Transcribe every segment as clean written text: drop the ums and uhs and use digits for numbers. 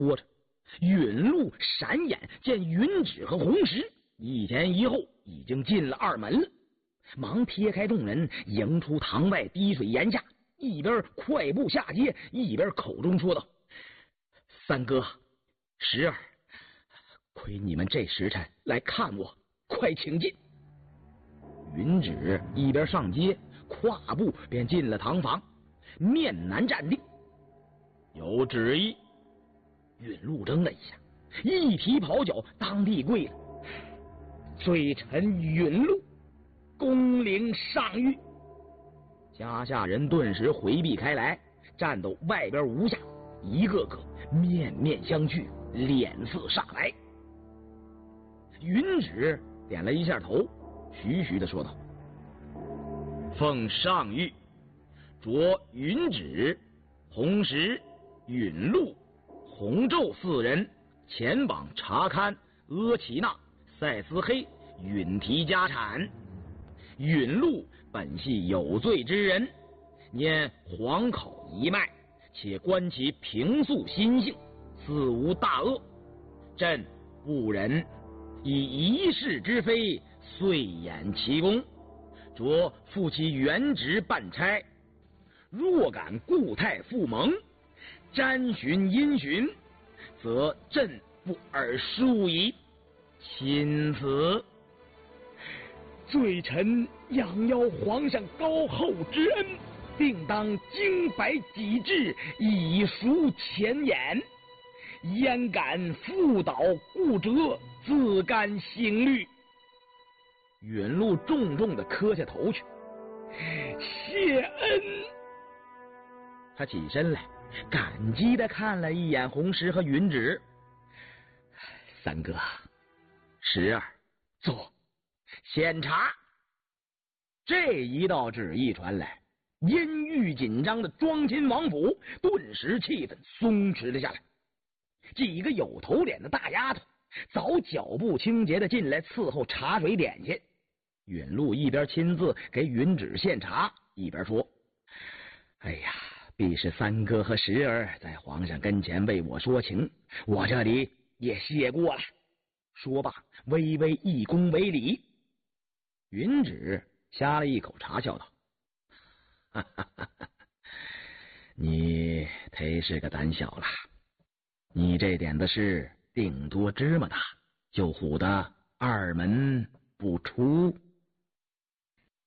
说着，允禄闪眼见允旨和红石一前一后已经进了二门了，忙撇开众人，迎出堂外滴水岩下，一边快步下阶，一边口中说道：“三哥、十儿，亏你们这时辰来看我，快请进。”允旨一边上阶，跨步便进了堂房，面南站定。有旨意。允禄怔了一下，一提袍角，当地跪了：“罪臣允禄，恭领上谕。”家下人顿时回避开来，站到外边屋下，一个个面面相觑，脸色煞白。允旨点了一下头，徐徐地说道：“奉上谕，着允旨、红石、允禄、洪昼四人前往查勘阿奇那、塞斯黑、允提家产。允禄本系有罪之人，念皇考一脉，且观其平素心性，似无大恶。朕不忍以一世之非遂掩其功，着负其原职办差。若敢故态复萌，沾寻阴循，则朕不尔恕矣。钦此。”罪臣仰邀皇上高厚之恩，定当经白己志，以赎前言。焉敢复蹈故辙，自甘行律？允禄重重地磕下头去，谢恩。他起身来，感激地看了一眼红石和允旨：“三哥、十儿，坐，先查。”这一道旨意传来，阴郁紧张的庄亲王府顿时气氛松弛了下来。几个有头脸的大丫头早脚步清洁的进来伺候茶水点心。允禄一边亲自给允旨献茶，一边说：“哎呀，必是三哥和十儿在皇上跟前为我说情，我这里也谢过了。”说罢，微微一躬为礼。允旨呷了一口茶，笑道：“哈哈哈哈，你忒是个胆小了。你这点子事，顶多芝麻大，就唬得二门不出。”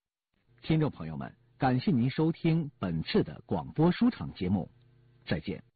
听众朋友们，感谢您收听本次的广播书场节目，再见。